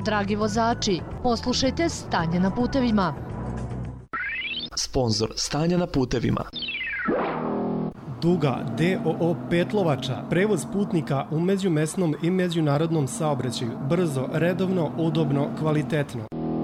Dragi vozači, poslušajte Stanje na putevima. Sponzor Stanja na putevima. Duga DOO Petlovača, prevoz putnika u međumesnom i međunarodnom saobraćaju, brzo, redovno, udobno, kvalitetno.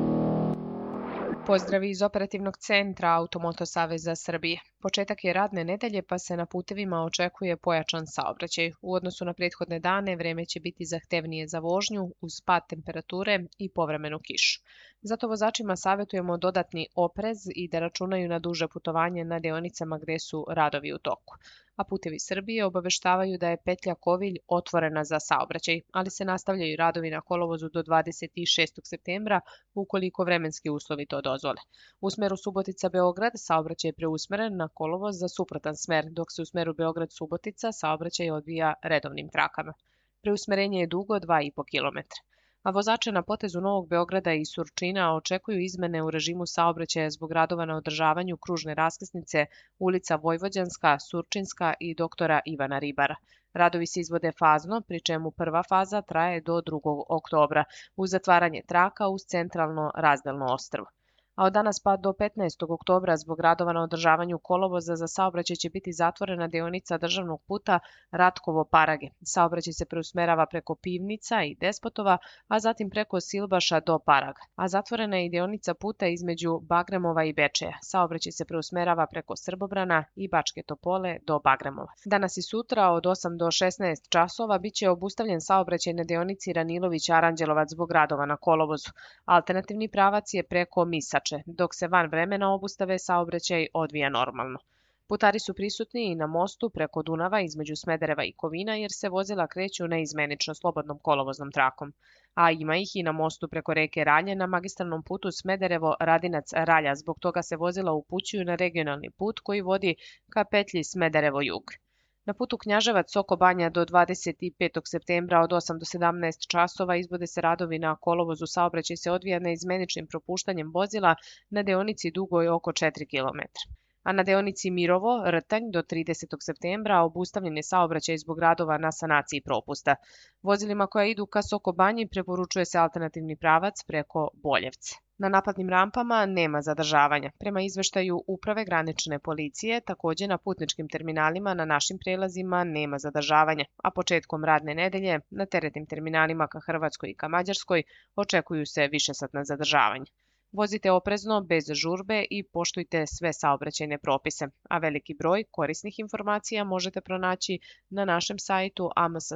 Pozdravi iz operativnog centra Automoto Saveza Srbije. Početak je radne nedelje pa se na putevima očekuje pojačan saobraćaj. U odnosu na prethodne dane vreme će biti zahtevnije za vožnju uz pad temperature i povremenu kišu. Zato vozačima savjetujemo dodatni oprez i da računaju na duže putovanje na deonicama gde su radovi u toku. A Putevi Srbije obaveštavaju da je petlja Kovilj otvorena za saobraćaj, ali se nastavljaju radovi na kolovozu do 26. septembra ukoliko vremenski uslovi to dozvole. U smeru Subotica-Beograd saobraćaj je preusmeren na kolovoz za suprotan smer, dok se u smeru Beograd-Subotica saobraćaj odvija redovnim trakama. Preusmerenje je dugo 2,5 km. A vozače na potezu Novog Beograda i Surčina očekuju izmene u režimu saobraćaja zbog radova na održavanju kružne raskrsnice ulica Vojvođanska, Surčinska i doktora Ivana Ribara. Radovi se izvode fazno, pri čemu prva faza traje do 2. oktobra, uz zatvaranje traka uz centralno razdelno ostrvo. A od danas pa do 15. oktobra zbog radova na održavanju kolovoza za saobraćaj će biti zatvorena deonica državnog puta Ratkovo-Parage. Saobraćaj se preusmerava preko Pivnica i Despotova, a zatim preko Silbaša do Paraga. A zatvorena je i deonica puta između Bagremova i Bečeja. Saobraćaj se preusmerava preko Srbobrana i Bačke Topole do Bagremova. Danas i sutra od 8 do 16 časova biće obustavljen saobraćaj na deonici Ranilović-Aranđelovac zbog radova na kolovozu. Alternativni pravac je preko Misač, dok se van vremena obustave saobraćaj odvija normalno. Putari su prisutni i na mostu preko Dunava između Smedereva i Kovina jer se vozila kreću neizmenično slobodnom kolovoznom trakom. A ima ih i na mostu preko reke Ralje na magistralnom putu Smederevo-Radinac-Ralja, zbog toga se vozila upućuju na regionalni put koji vodi ka petlji Smederevo-Jug. Na putu Knjaževac-Soko Banja do 25. septembra od 8 do 17 časova izvode se radovi na kolovozu, saobraćaj se odvija neizmeničnim propuštanjem vozila na deonici dugoj oko 4 km. A na deonici Mirovo-Rtanj do 30. septembra obustavljen je saobraćaj zbog radova na sanaciji propusta. Vozilima koja idu ka Soko Banji preporučuje se alternativni pravac preko Boljevca. Na naplatnim rampama nema zadržavanja. Prema izveštaju Uprave granične policije, takođe na putničkim terminalima na našim prelazima nema zadržavanja, a početkom radne nedelje na teretnim terminalima ka Hrvatskoj i ka Mađarskoj očekuju se višesatna zadržavanja. Vozite oprezno, bez žurbe i poštujte sve saobraćajne propise, a veliki broj korisnih informacija možete pronaći na našem sajtu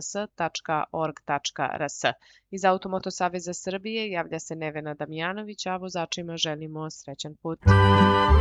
amss.org.rs. Iz Automoto Saveza Srbije javlja se Nevena Damjanović, a vozačima želimo srećan put.